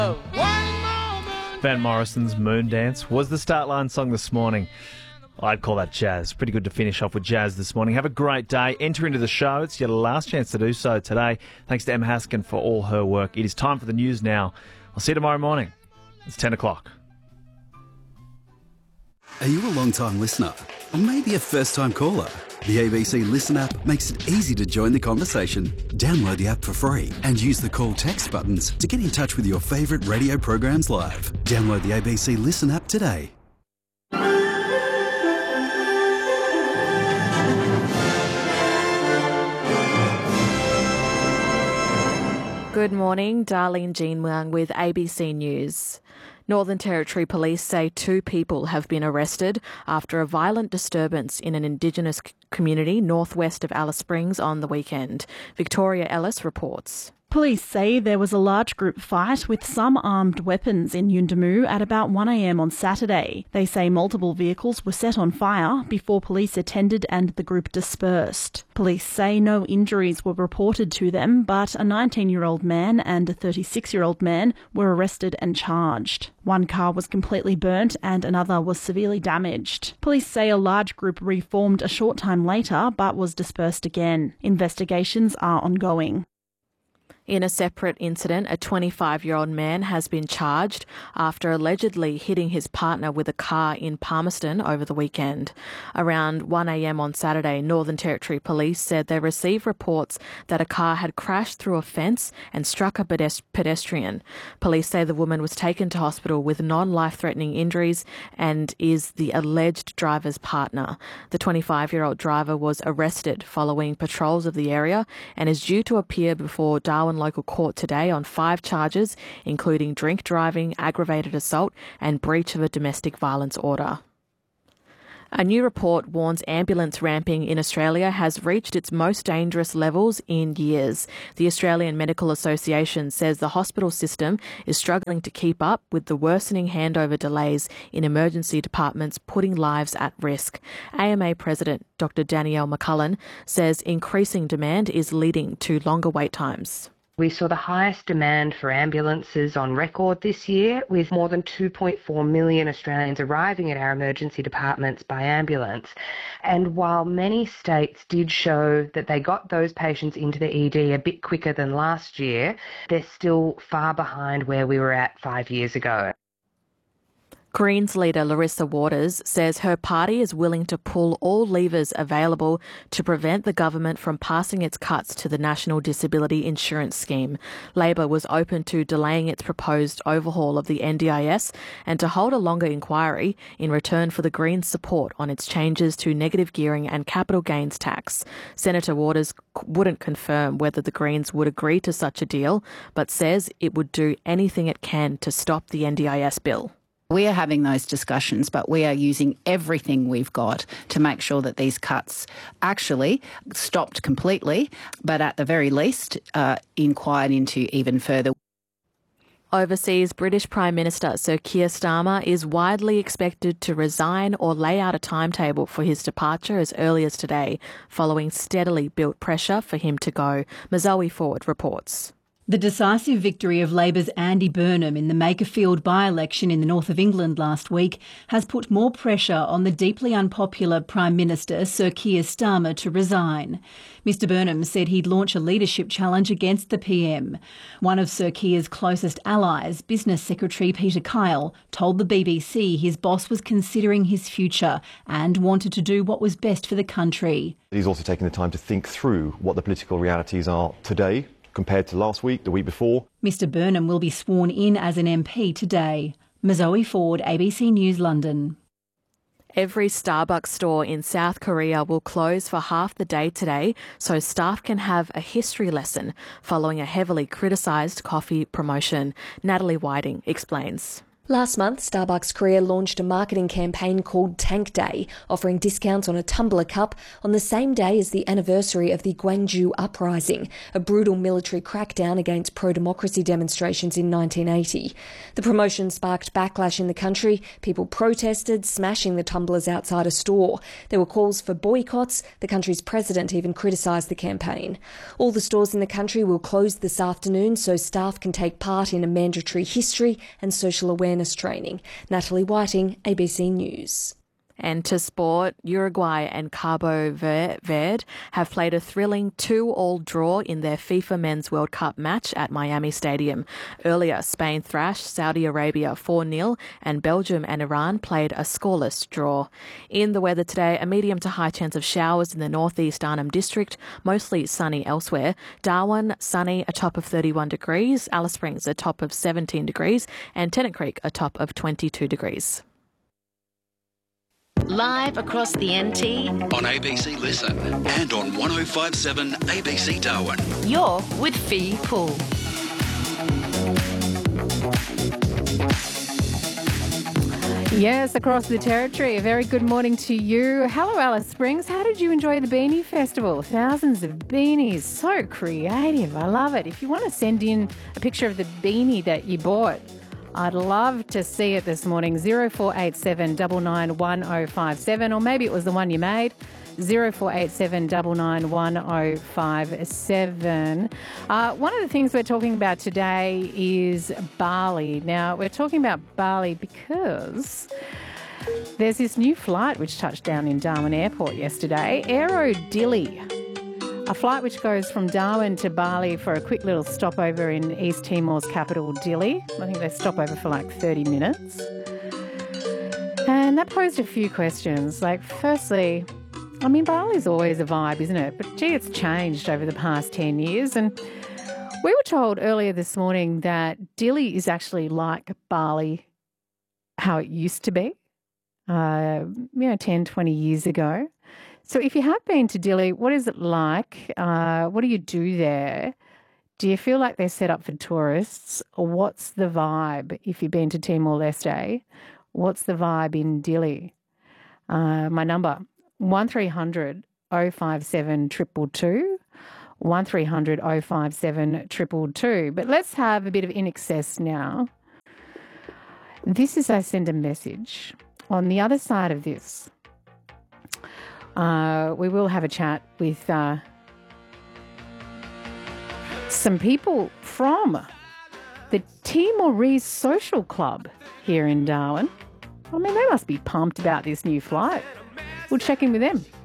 Van Morrison's Moon Dance was the start line song this morning. I'd call that jazz. Pretty good to finish off with jazz this morning. Have a great day. Enter into the show. It's your last chance to do so today. Thanks to Emma Haskin for all her work. It is time for the news now. I'll see you tomorrow morning. It's 10 o'clock. Are you a long-time listener? Or maybe a first-time caller? The ABC Listen app makes it easy to join the conversation. Download the app for free and use the call text buttons to get in touch with your favourite radio programs live. Download the ABC Listen app today. Good morning, Darlene Jean Wang with ABC News. Northern Territory Police say 2 people have been arrested after a violent disturbance in an Indigenous community northwest of Alice Springs on the weekend. Victoria Ellis reports. Police say there was a large group fight with some armed weapons in Yuendumu at about 1 a.m. on Saturday. They say multiple vehicles were set on fire before police attended and the group dispersed. Police say no injuries were reported to them, but a 19-year-old man and a 36-year-old man were arrested and charged. One car was completely burnt and another was severely damaged. Police say a large group reformed a short time later but was dispersed again. Investigations are ongoing. In a separate incident, a 25-year-old man has been charged after allegedly hitting his partner with a car in Palmerston over the weekend. Around 1 a.m. on Saturday, Northern Territory Police said they received reports that a car had crashed through a fence and struck a pedestrian. Police say the woman was taken to hospital with non-life-threatening injuries and is the alleged driver's partner. The 25-year-old driver was arrested following patrols of the area and is due to appear before Darwin Local Court today on 5 charges, including drink driving, aggravated assault and breach of a domestic violence order. A new report warns ambulance ramping in Australia has reached its most dangerous levels in years. The Australian Medical Association says the hospital system is struggling to keep up with the worsening handover delays in emergency departments, putting lives at risk. AMA President Dr. Danielle McCullum says increasing demand is leading to longer wait times. We saw the highest demand for ambulances on record this year, with more than 2.4 million Australians arriving at our emergency departments by ambulance. And while many states did show that they got those patients into the ED a bit quicker than last year, they're still far behind where we were at 5 years ago. Greens leader Larissa Waters says her party is willing to pull all levers available to prevent the government from passing its cuts to the National Disability Insurance Scheme. Labor was open to delaying its proposed overhaul of the NDIS and to hold a longer inquiry in return for the Greens' support on its changes to negative gearing and capital gains tax. Senator Waters wouldn't confirm whether the Greens would agree to such a deal, but says it would do anything it can to stop the NDIS bill. We are having those discussions, but we are using everything we've got to make sure that these cuts actually stopped completely, but at the very least inquired into even further. Overseas, British Prime Minister Sir Keir Starmer is widely expected to resign or lay out a timetable for his departure as early as today, following steadily built pressure for him to go. Mazoe Ford reports. The decisive victory of Labor's Andy Burnham in the Makerfield by-election in the north of England last week has put more pressure on the deeply unpopular Prime Minister Sir Keir Starmer to resign. Mr Burnham said he'd launch a leadership challenge against the PM. One of Sir Keir's closest allies, Business Secretary Peter Kyle, told the BBC his boss was considering his future and wanted to do what was best for the country. He's also taken the time to think through what the political realities are today compared to last week, the week before. Mr Burnham will be sworn in as an MP today. Mazoe Ford, ABC News, London. Every Starbucks store in South Korea will close for half the day today so staff can have a history lesson following a heavily criticised coffee promotion. Natalie Whiting explains. Last month, Starbucks Korea launched a marketing campaign called Tank Day, offering discounts on a tumbler cup on the same day as the anniversary of the Gwangju Uprising, a brutal military crackdown against pro-democracy demonstrations in 1980. The promotion sparked backlash in the country. People protested, smashing the tumblers outside a store. There were calls for boycotts. The country's president even criticised the campaign. All the stores in the country will close this afternoon so staff can take part in a mandatory history and social awareness training. Natalie Whiting, ABC News. And to sport, Uruguay and Cabo Verde have played a thrilling 2-2 draw in their FIFA Men's World Cup match at Miami Stadium. Earlier, Spain thrashed Saudi Arabia 4-0 and Belgium and Iran played a scoreless draw. In the weather today, a medium to high chance of showers in the northeast Arnhem District, mostly sunny elsewhere. Darwin, sunny, a top of 31 degrees. Alice Springs, a top of 17 degrees. And Tennant Creek, a top of 22 degrees. Live across the NT On ABC Listen and on 105.7 ABC Darwin. You're with Fee Poole. Yes, across the territory. A very good morning to you. Hello, Alice Springs. How did you enjoy the Beanie Festival? Thousands of beanies. So creative. I love it. If you want to send in a picture of the beanie that you bought, I'd love to see it this morning. 0487 991057, or maybe it was the one you made. 0487 991057. One of the things we're talking about today is Bali. Now, we're talking about Bali because there's this new flight which touched down in Darwin Airport yesterday, Aero Dili. A flight which goes from Darwin to Bali for a quick little stopover in East Timor's capital, Dili. I think they stop over for like 30 minutes. And that posed a few questions. Like, firstly, I mean, Bali's always a vibe, isn't it? But gee, it's changed over the past 10 years. And we were told earlier this morning that Dili is actually like Bali, how it used to be, 10, 20 years ago. So if you have been to Dili, what is it like? What do you do there? Do you feel like they're set up for tourists? Or what's the vibe if you've been to Timor-Leste? What's the vibe in Dili? My number, 1300 057 222, 1300 057 222. But let's have a bit of In Excess now. This is I send a message. On the other side of this, we will have a chat with some people from the Timorese Social Club here in Darwin. I mean, they must be pumped about this new flight. We'll check in with them.